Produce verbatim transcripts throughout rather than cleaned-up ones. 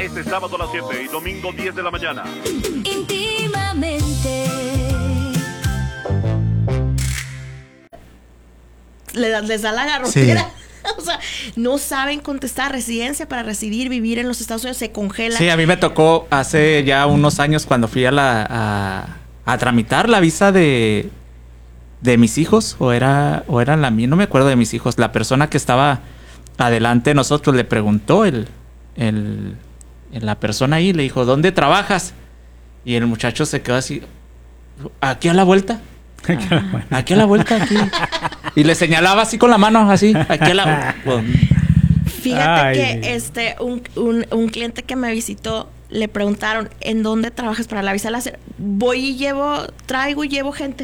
Este sábado a las siete y domingo diez de la mañana. Íntimamente. Les, les da la garrotera. Sí. O sea, no saben contestar. Residencia para residir, vivir en los Estados Unidos, se congela. Sí, a mí me tocó hace ya unos años cuando fui a la a, a tramitar la visa de de mis hijos o era o era la mía, no me acuerdo de mis hijos. La persona que estaba adelante de nosotros le preguntó el el la persona ahí le dijo, ¿dónde trabajas? Y el muchacho se quedó así, aquí a la vuelta. Ah, aquí a la vuelta, aquí. Y le señalaba así con la mano, así, aquí a la vuelta. Fíjate Ay. que este un, un, un cliente que me visitó le preguntaron, ¿en dónde trabajas para la visa láser? Voy y llevo, traigo y llevo gente.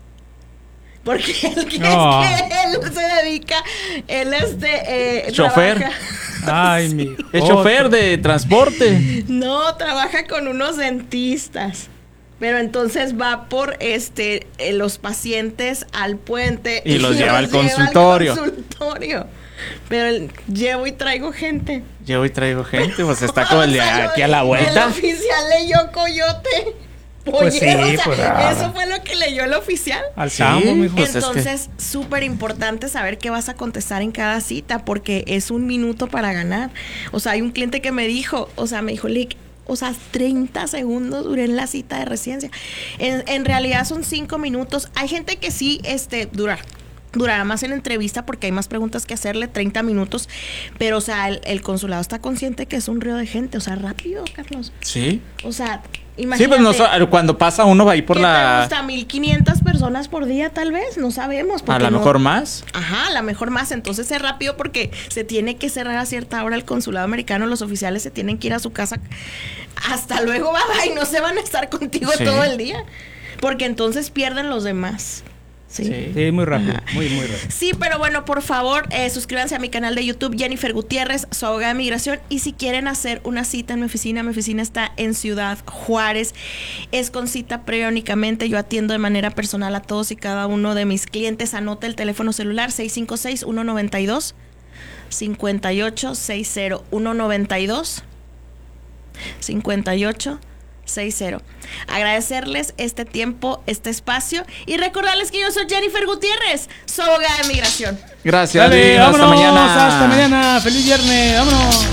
Porque él, que No. es que él se dedica, él este eh, Chofer. trabaja- Ay, mi. Es chofer de transporte. No, trabaja con unos dentistas. Pero entonces va por este eh, los pacientes al puente Y los lleva al consultorio. consultorio. Pero el- llevo y traigo gente. Yo hoy traigo gente, pues está como el de O sea, aquí a la El vuelta. oficial leyó coyote. Pues sí, Pollero, o sea, pues, ah. eso fue lo que leyó el oficial. Al Sí. sambo, mijo. Pues es que- Entonces, súper importante saber qué vas a contestar en cada cita, porque es un minuto para ganar. O sea, hay un cliente que me dijo, o sea, me dijo, Lick, o sea, treinta segundos duré en la cita de residencia. En, en realidad son cinco minutos. Hay gente que sí, este, dura. Durará más en entrevista porque hay más preguntas que hacerle, treinta minutos. Pero, o sea, el, el consulado está consciente que es un río de gente. O sea, rápido, Carlos. Sí. O sea, Sí, imagínate. pues no, cuando pasa uno va ahí por ¿qué te la... gusta? ¿mil quinientas personas por día tal vez? No sabemos. A porque lo no- mejor más. Ajá, a lo mejor más. Entonces es rápido porque se tiene que cerrar a cierta hora el consulado americano. Los oficiales se tienen que ir a su casa. Hasta luego, bye bye. No se van a estar contigo Sí. todo el día. Porque entonces pierden los demás. Sí. Sí. Sí, muy rápido. Muy, muy rápido. Sí, pero bueno, por favor, eh, suscríbanse a mi canal de YouTube, Jennifer Gutiérrez, su abogada de migración. Y si quieren hacer una cita en mi oficina, mi oficina está en Ciudad Juárez. Es con cita previa únicamente. Yo atiendo de manera personal a todos y cada uno de mis clientes. Anota el teléfono celular seis cinco seis, uno nueve dos, cinco ocho seis cero. uno nueve dos, cinco ocho seis cero. Agradecerles este tiempo, este espacio y recordarles que yo soy Jennifer Gutiérrez, su abogada de migración. Gracias, Dale, Lick, hasta vámonos. mañana. Hasta mañana. Feliz viernes. Vámonos.